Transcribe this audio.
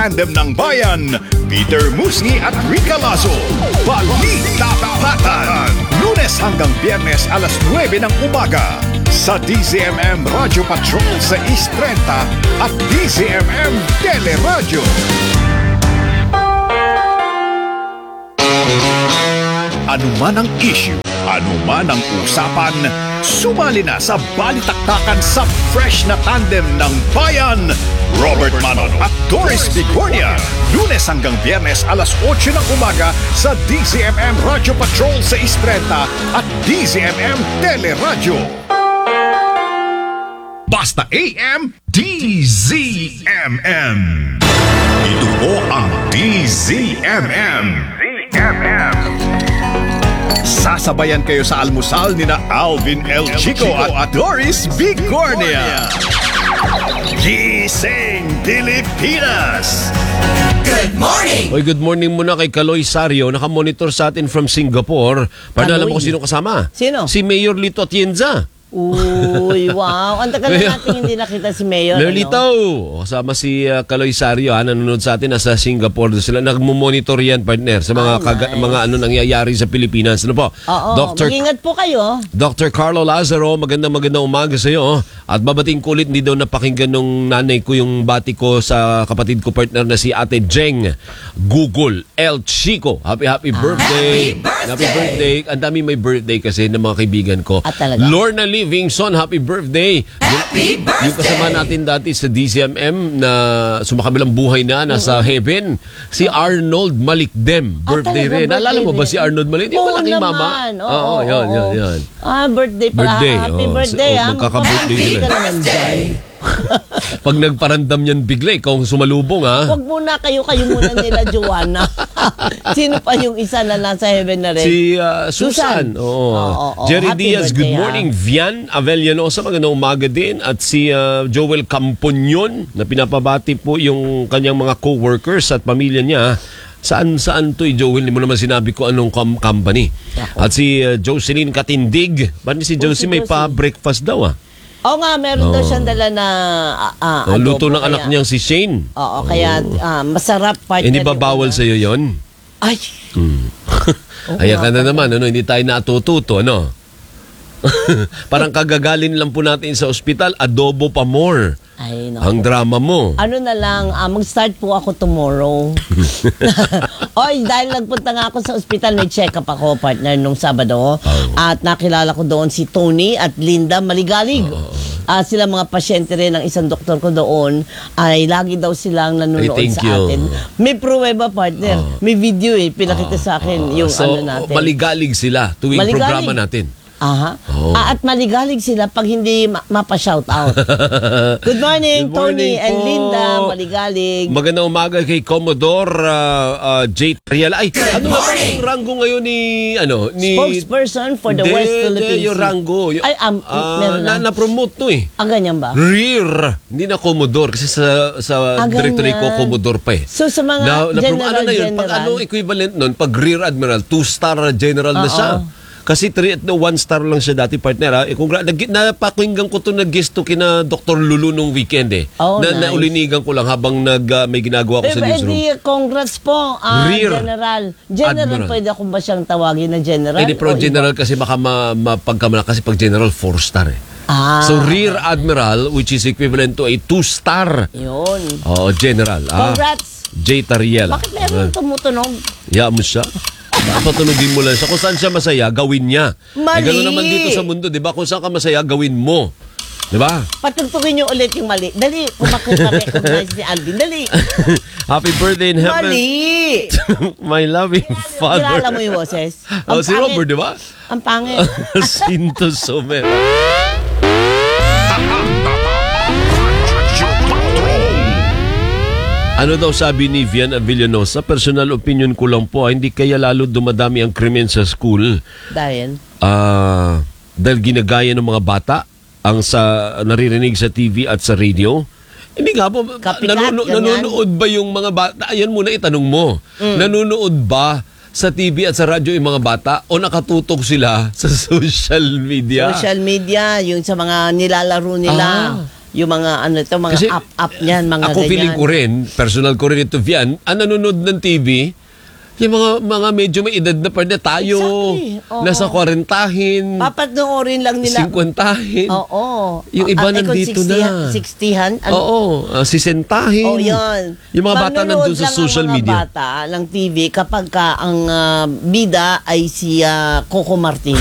Tandem ng Bayan, Peter Musni at Rica Lazo. Balita-Tapatan. Lunes hanggang Biyernes alas 9 ng umaga sa DZMM Radio Patrol sa East 30 at DZMM Teleradio. Ano man ang issue, ano man ang usapan, sumali na sa balitaktakan sa fresh na tandem ng Bayan, Robert Manon at Doris Bigornia. Lunes hanggang Biyernes alas 8 ng umaga sa DZMM Radio Patrol sa East 30 at DZMM Teleradio. Basta AM, DZMM. Ito po ang DZMM. Sasabayan kayo sa almusal ni na Alvin L. Chico at Doris Bigornia. Gising Pilipinas! Good morning! Oy, good morning muna kay Kaloy Sario. Nakamonitor sa atin from Singapore. Para alam mo kung sino kasama? Sino? Si Mayor Lito Atienza. Uy, wow. Ang tagal na natin hindi nakita si Mayor. Mayor Lito! Kasama si Kaloy Sario. Nanonood sa atin. Nasa Singapore. Sila nagmumonitor yan, partner. Sa mga, mga ano nangyayari sa Pilipinas. Ano po? Oo, mag-ingat po kayo. Dr. Carlo Lazaro, magandang umaga sa iyo. At babating kulit, hindi daw napakinggan nung nanay ko yung bati ko sa kapatid ko partner na si Ate Jeng Google El Chico. Happy birthday. Happy birthday. Ang dami may birthday kasi ng mga kaibigan ko. Talaga? Lorna Livingston, happy birthday. Happy birthday. Yung kasama natin dati sa DZMM na sumakabilang buhay na, nasa heaven. Si Arnold Malikdem. Birthday rin. Naalala mo ba si Arnold Malikdem? Yung malaking mama. Oo, yan. Birthday pala. Birthday. Happy birthday. Magkaka-birthday sila. Ka naman dyan. Pag nagparandam yan bigla, ikaw ang sumalubong, ha? Huwag muna kayo muna nila, Joanna. Sino pa yung isa na nasa heaven na rin? Si Susan. Oo. Jerry Happy Diaz, birthday, good morning. Vian Avellanosa, magandang umaga din. At si Joel Camponyon, na pinapabati po yung kanyang mga co-workers at pamilya niya. Saan to, Joel? Hindi mo naman sinabi ko anong company. At si Jocelyn Katindig. Ba't si Josie may pa-breakfast daw, Oo nga, meron daw siyang dala na luto ng kaya, anak niyang si Shane. Oo, kaya masarap partner. Hindi ba bawal sa'yo yon? Ay! Ayan ka na naman, hindi tayo natututo, ano? Parang kagagalin lang po natin sa ospital, adobo pa more. Ay, no. Ang drama mo. Ano na lang, mag-start po ako tomorrow. Oy, dahil nagpunta nga ako sa ospital, may check-up ako, partner, nung Sabado. At nakilala ko doon si Tony at Linda Maligalig. Sila mga pasyente rin ng isang doktor ko doon, ay lagi daw silang nanonood sa atin. May pruweba, partner. May video pinakita sa akin yung so, ano natin. Maligalig sila tuwing programa natin. At maligalig sila pag hindi mapa-shout out. Good morning, Tony and Linda. Maligalig. Magandang umaga kay Commodore J. Riel. Ay, ano nga yung rango ngayon ni spokesperson for the West Philippines. Yung rango. Ay, meron na. Na-promote to ganyan ba? Rear. Hindi na Commodore kasi sa directory ko Commodore pa So sa mga general. Pag ano equivalent nun, pag Rear Admiral, 2-star general na siya. Kasi 1-star lang siya dati, partner. Napakinggan ko to nag-guest to kina Dr. Lulu nung weekend nice. Naulinigan ko lang habang may ginagawa ko sa newsroom. Congrats po, General. General, pwede akong ba siyang tawagin na General? Pero General kasi baka mapagkamala kasi pag General 4-star So Rear Admiral, which is equivalent to a 2-star. Yun. General. Congrats. J. Tariel. Bakit meron tumutunog? Mo siya. Patunugin mo lang siya. Kung saan siya masaya, gawin niya. Mali! Gano'n naman dito sa mundo, di ba? Kung saan ka masaya, gawin mo. Di ba? Patugtugin niyo ulit yung mali. Dali, kumakita-recognize ni Alvin. Dali. Happy birthday in heaven. Mali! My loving father. Kilala mo yung boses? Si Robert, di ba? Ang pangit. Sinto Somer. Ano daw sabi ni Vian Avellanosa, personal opinion ko lang po, hindi kaya lalo dumadami ang krimen sa school. Dahil? Dahil ginagaya ng mga bata ang naririnig sa TV at sa radio. Hindi nga po, nanonood ba yung mga bata? Ayan muna itanong mo. Nanonood ba sa TV at sa radyo yung mga bata o nakatutok sila sa social media? Social media, yung sa mga nilalaro nila. yung mga ano ito, mga Kasi up niyan, mga Ako ganyan. feeling ko rin, personal ko rin ito, Vian, ang nanonood ng TV, yung mga medyo may edad na pa na tayo, Exactly. Oo. nasa 40-hin, Papanoorin lang nila. 50-hin. Oo. Yung iba At nandito 60, na. 60-han. Oo, 60-hin. Oh, yun. Yung mga bata nandun sa social media. Manonood lang ang mga bata ng TV kapag ka ang bida ay si Coco Martin.